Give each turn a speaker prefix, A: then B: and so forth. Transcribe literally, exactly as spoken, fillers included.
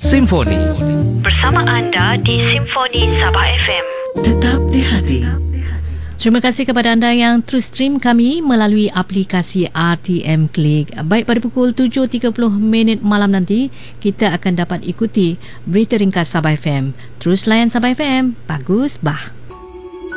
A: Simfoni.
B: Bersama anda di Simfoni Sabah F M.
C: Tetap di hati.
D: Terima kasih kepada anda yang terus stream kami melalui aplikasi R T M Click. Baik, pada pukul tujuh tiga puluh minit malam nanti, kita akan dapat ikuti berita ringkas Sabah F M. Terus layan Sabah F M. Bagus, bah.